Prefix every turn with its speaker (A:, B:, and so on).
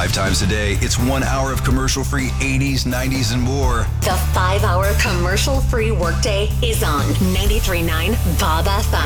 A: 5 times a day, it's 1 hour of commercial-free 80s, 90s, and more.
B: The 5-hour commercial-free workday is on 93.9 Bob FM.